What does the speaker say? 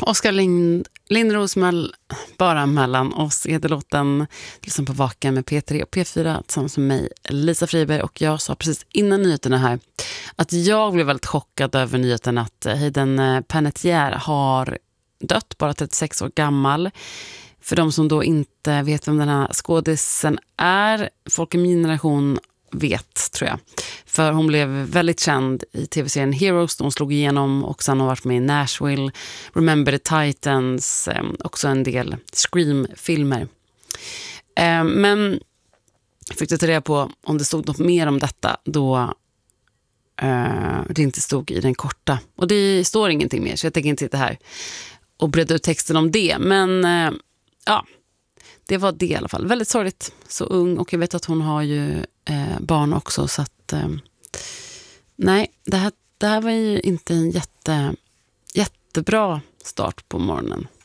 Oskar Lindros bara mellan oss är det låten liksom på Vaken med P3 och P4 tillsammans med mig, Lisa Friberg. Och jag sa precis innan nyheterna här att jag blev väldigt chockad över nyheten att Hayden Panettiere har dött, bara 36 år gammal. För de som då inte vet vem den här skådisen är, folk i min generation vet, tror jag. För hon blev väldigt känd i tv-serien Heroes då hon slog igenom, och sen har varit med i Nashville, Remember the Titans, också en del Scream-filmer. Men jag fick ta reda på om det stod något mer om detta då det inte stod i den korta. Och det står ingenting mer, så jag tänker inte sitta här och bredda ut texten om det. Men ja, det var det i alla fall. Väldigt sorgligt, så ung, och jag vet att hon har ju barn också, så att nej, det här var ju inte en jättebra start på morgonen.